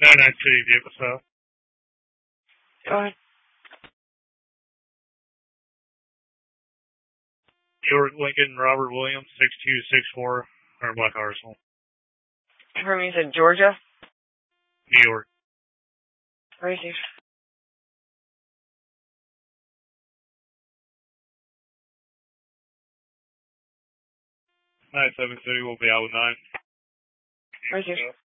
992, vehicle south. Go ahead. York Lincoln Robert Williams, 6264, or Black Arsenal. Confirm you said Georgia? New York. Received. 973 will be out with 9. Received.